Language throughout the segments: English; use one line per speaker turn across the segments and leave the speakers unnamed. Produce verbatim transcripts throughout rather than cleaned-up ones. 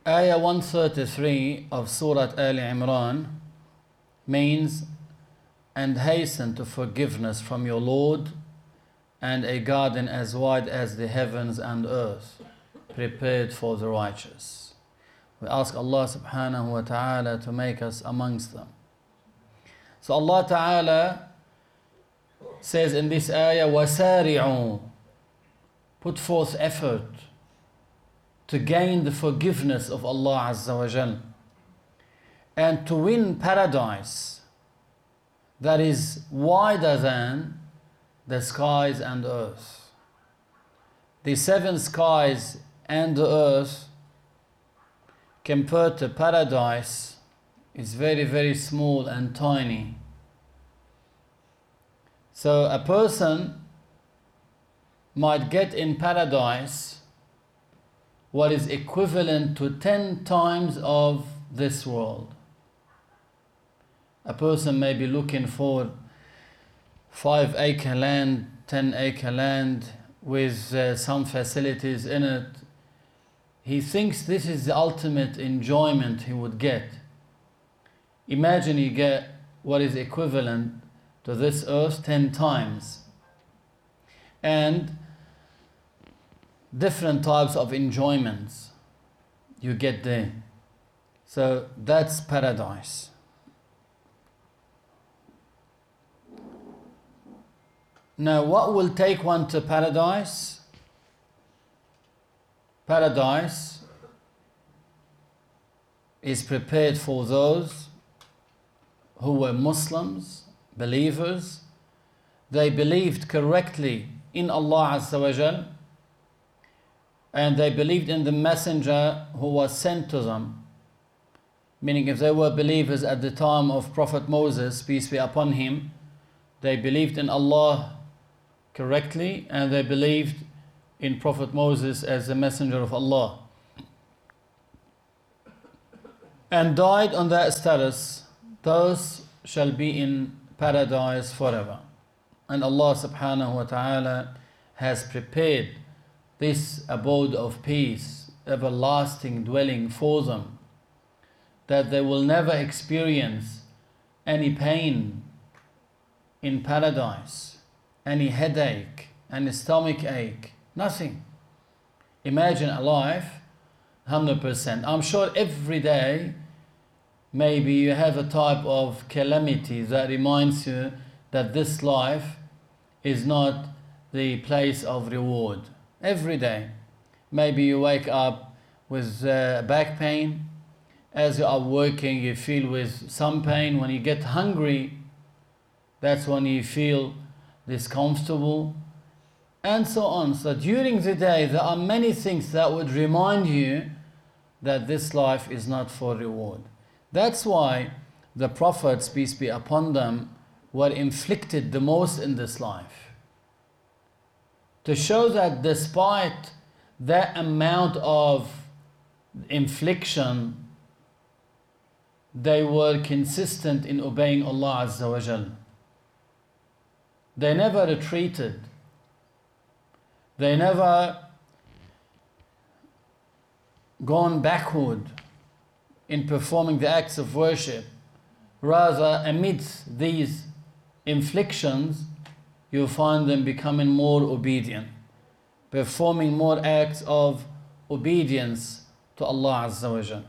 Ayah one thirty-three of Surah Al Imran means, and hasten to forgiveness from your Lord, and a garden as wide as the heavens and earth, prepared for the righteous. We ask Allah subhanahu wa ta'ala to make us amongst them. So Allah ta'ala says in this ayah, وَسَارِعُوا, put forth effort to gain the forgiveness of Allah Azza wa Jal, and to win paradise that is wider than the skies and earth. The seven skies and the earth compared to paradise is very, very small and tiny. So a person might get in paradise what is equivalent to ten times of this world. A person may be looking for five acre land, ten acre land with uh, some facilities in it. He thinks this is the ultimate enjoyment he would get. Imagine you get what is equivalent to this earth ten times. And different types of enjoyments you get there. So that's paradise. Now, what will take one to paradise? Paradise is prepared for those who were Muslims, believers. They believed correctly in Allah Azza wa Jal, and they believed in the messenger who was sent to them. Meaning, if they were believers at the time of Prophet Moses, peace be upon him, they believed in Allah correctly, and they believed in Prophet Moses as the messenger of Allah, and died on that status. Those shall be in paradise forever. And Allah subhanahu wa ta'ala has prepared this abode of peace, everlasting dwelling for them, that they will never experience any pain in paradise, any headache, any stomach ache, nothing. Imagine a life, one hundred percent. I'm sure every day, maybe you have a type of calamity that reminds you that this life is not the place of reward. Every day. Maybe you wake up with uh, back pain. As you are working, you feel with some pain. When you get hungry, that's when you feel discomfortable, and so on. So during the day, there are many things that would remind you that this life is not for reward. That's why the prophets, peace be upon them, were inflicted the most in this life, to show that despite that amount of infliction, they were consistent in obeying Allah Azza wa Jal. They never retreated. They never gone backward in performing the acts of worship. Rather, amidst these inflictions, you find them becoming more obedient, performing more acts of obedience to Allah Azza wa Jal.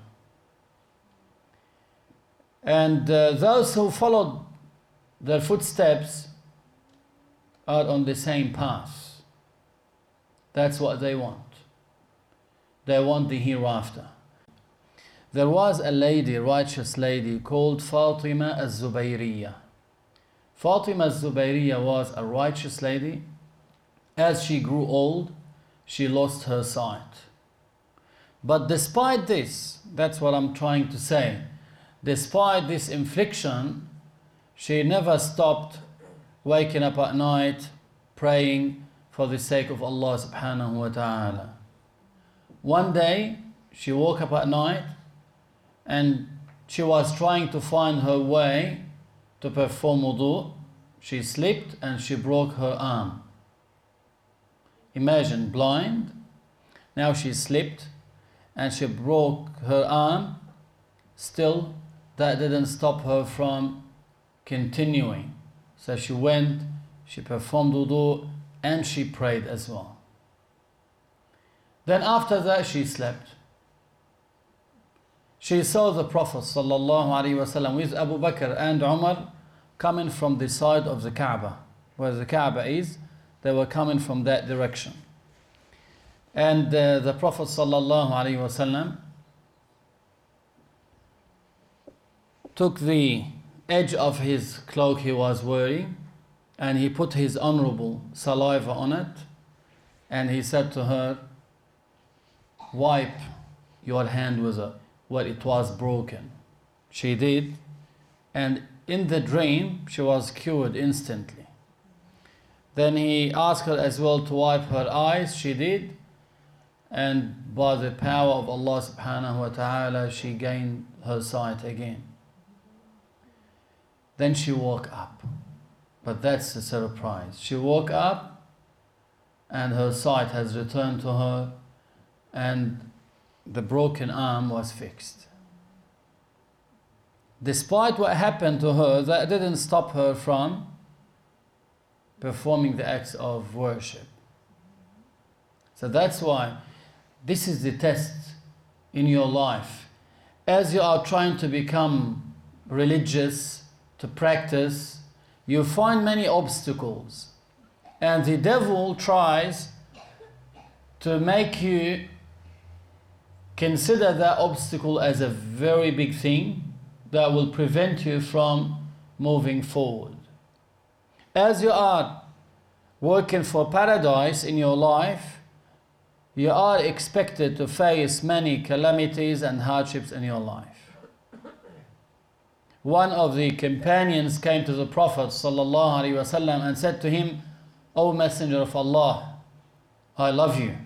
And uh, those who followed their footsteps are on the same path. That's what they want. They want the hereafter. There was a lady, righteous lady, called Fatima az-Zubayriyah. Fatima az-Zubayriyah was a righteous lady. As she grew old, she lost her sight. But despite this, that's what I'm trying to say, despite this infliction, she never stopped waking up at night, praying for the sake of Allah subhanahu wa ta'ala. One day, she woke up at night and she was trying to find her way to perform wudu. She slipped and she broke her arm. Imagine, blind. Now she slipped and she broke her arm, still that didn't stop her from continuing. So she went, she performed wudu, and she prayed as well. Then after that she slept. She saw the Prophet sallallahu alaihi wasallam with Abu Bakr and Umar coming from the side of the Kaaba, where the Kaaba is. They were coming from that direction. And uh, the Prophet sallallahu alaihi wasallam took the edge of his cloak he was wearing, and he put his honorable saliva on it, and he said to her, wipe your hand with it, where it was broken. She did, and in the dream she was cured instantly. Then he asked her as well to wipe her eyes. She did, and by the power of Allah subhanahu wa ta'ala she gained her sight again. Then she woke up, but that's the surprise. She woke up and her sight has returned to her, and the broken arm was fixed. Despite what happened to her, that didn't stop her from performing the acts of worship. So that's why this is the test in your life. As you are trying to become religious, to practice, you find many obstacles. And the devil tries to make you consider that obstacle as a very big thing that will prevent you from moving forward. As you are working for paradise in your life, you are expected to face many calamities and hardships in your life. One of the companions came to the Prophet sallallahu alaihi wasallam and said to him, O Messenger of Allah, I love you.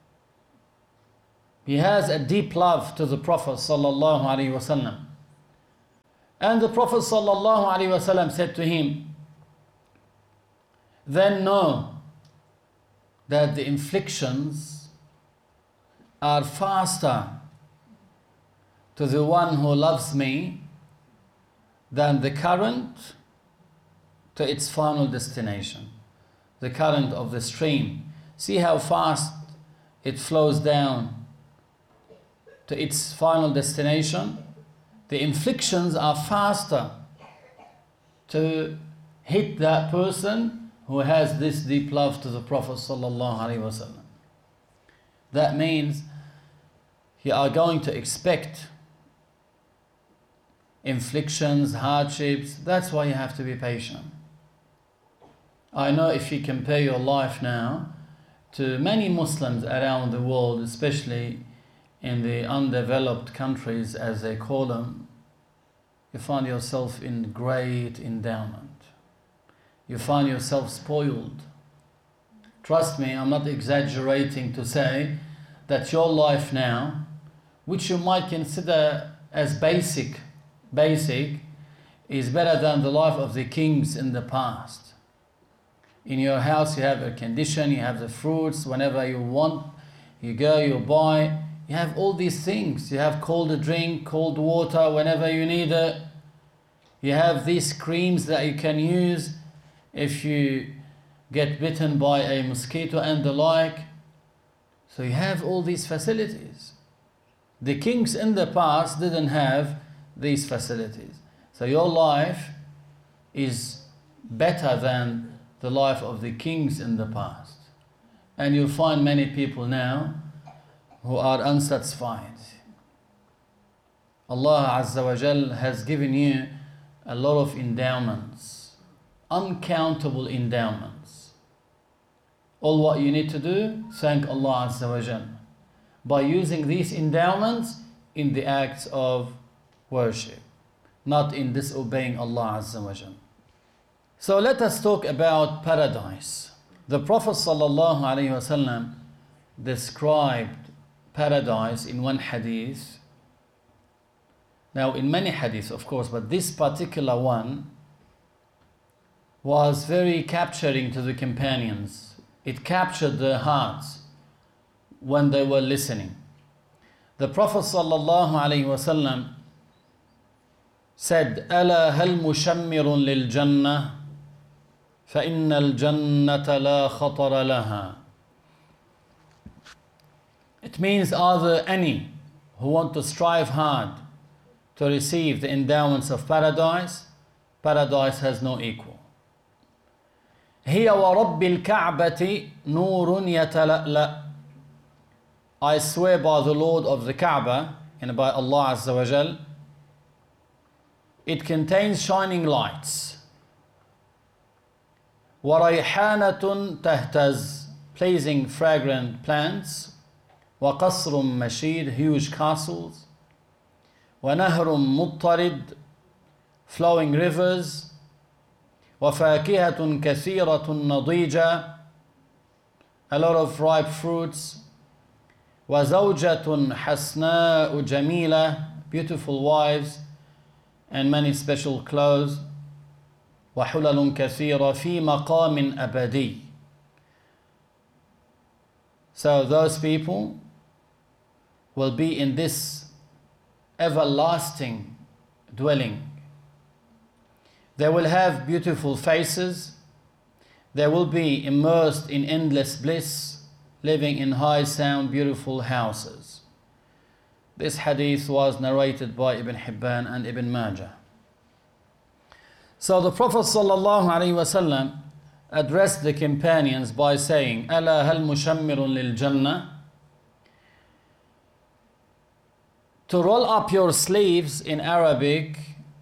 He has a deep love to the Prophet sallallahu alaihi wasallam. And the Prophet sallallahu alaihi wasallam said to him, then know that the inflictions are faster to the one who loves me than the current to its final destination. The current of the stream. See how fast it flows down to its final destination? The inflictions are faster to hit that person who has this deep love to the Prophet sallallahu alaihi wasallam. That means you are going to expect inflictions, hardships. That's why you have to be patient. I know if you compare your life now to many Muslims around the world, especially in the undeveloped countries as they call them, you find yourself in great endowment. You find yourself spoiled. Trust me, I'm not exaggerating to say that your life now, which you might consider as basic, basic, is better than the life of the kings in the past. In your house you have air condition, you have the fruits whenever you want, you go, you buy, you have all these things. You have cold drink, cold water whenever you need it. You have these creams that you can use if you get bitten by a mosquito and the like. So you have all these facilities. The kings in the past didn't have these facilities. So your life is better than the life of the kings in the past. And you'll find many people now who are unsatisfied. Allah Azza wa Jal has given you a lot of endowments, uncountable endowments. All what you need to do, thank Allah Azza wa Jal by using these endowments in the acts of worship, not in disobeying Allah Azza wa Jal. So let us talk about paradise. The Prophet sallallahu alaihi wasallam described paradise in one hadith. Now in many hadiths of course, but this particular one was very capturing to the companions. It captured their hearts when they were listening. The Prophet sallallahu alaihi wasallam said, ألا هل مشمر للجنة فإن الجنة لا خطر لها. It means, are there any who want to strive hard to receive the endowments of paradise? Paradise has no equal. هي ورب الكعبة نور يتلألأ. I swear by the Lord of the Kaaba, and by Allah Azza wa Jal, it contains shining lights. وَرَيْحَانَةٌ تَهْتَزْ, pleasing fragrant plants. وَقَصْرٌ مَشِيدٌ, huge castles. وَنَهْرٌ مُضْطَرِدٌ, flowing rivers. وَفَاكِهَةٌ كَثِيرَةٌ نَضِيجَةٌ, a lot of ripe fruits. وَزَوْجَةٌ حَسْنَاءُ جَمِيلَةٌ, beautiful wives and many special clothes. وَحُلَلٌ كَثِيرَةٌ فِي مَقَامٍ أَبَدِيٍّ. So those people will be in this everlasting dwelling. They will have beautiful faces. They will be immersed in endless bliss, living in high sound, beautiful houses. This hadith was narrated by Ibn Hibban and Ibn Majah. So the Prophet sallallahu alaihi wasallam addressed the companions by saying, ألا هل مشمر للجنة. To roll up your sleeves in Arabic,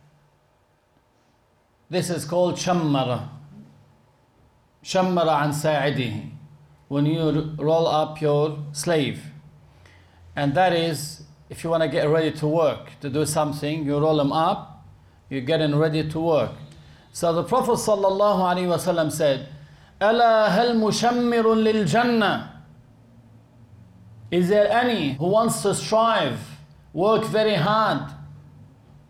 this is called shammara. Shammara an sa'idihi. When you roll up your sleeve. And that is, if you want to get ready to work, to do something, you roll them up, you're getting ready to work. So the Prophet sallallahu alaihi wasallam said, ألا هل مشمر للجنة. Is there any who wants to strive, work very hard